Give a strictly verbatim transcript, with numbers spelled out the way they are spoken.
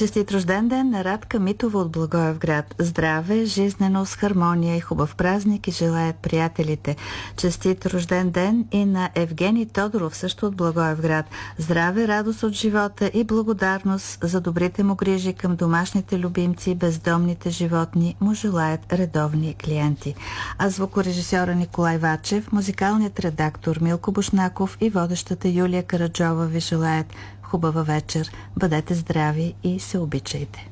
Честит рожден ден на Радка Митова от Благоевград. Здраве, жизненост, хармония и хубав празник и желаят приятелите. Честит рожден ден и на Евгений Тодоров, също от Благоевград. Здраве, радост от живота и благодарност за добрите му грижи към домашните любимци и бездомните животни му желаят редовни клиенти. А звукорежисьора Николай Вачев, музикалният редактор Милко Бушнаков и водещата Юлия Караджова ви желаят хубава вечер, бъдете здрави и се обичайте.